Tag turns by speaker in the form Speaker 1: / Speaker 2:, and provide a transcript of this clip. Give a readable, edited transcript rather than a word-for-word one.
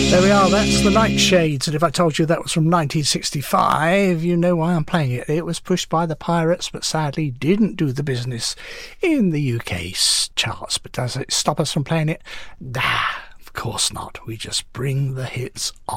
Speaker 1: There we are, that's the Nightshades, and if I told you that was from 1965, you know why I'm playing it. It was pushed by the Pirates, but sadly didn't do the business in the UK charts. But does it stop us from playing it? Nah, of course not. We just bring the hits on.